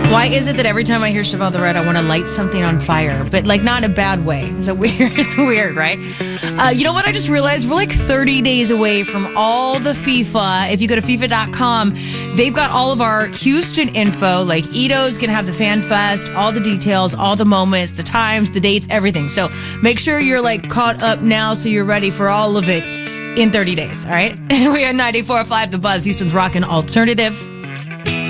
Why is it that every time I hear Cheval the Red, I want to light something on fire? But, like, not in a bad way. Is it weird? It's weird, right? You know what I just realized? We're like 30 days away from all the FIFA. If you go to FIFA.com, they've got all of our Houston info. Like, Ito's going to have the Fan Fest, all the details, all the moments, the times, the dates, everything. So make sure you're, like, caught up now so you're ready for all of it in 30 days, all right? We are 94.5 The Buzz, Houston's rockin' alternative.